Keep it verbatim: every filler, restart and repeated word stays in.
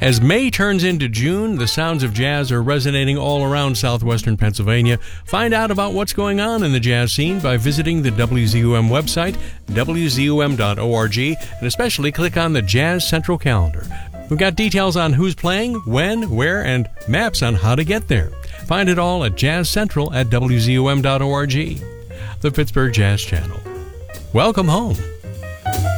As May turns into June, the sounds of jazz are resonating all around southwestern Pennsylvania. Find out about what's going on in the jazz scene by visiting the W Z U M website, w z u m dot org, and especially click on the Jazz Central calendar. We've got details on who's playing, when, where, and maps on how to get there. Find it all at Jazz Central at w z u m dot org. The Pittsburgh Jazz Channel. Welcome home.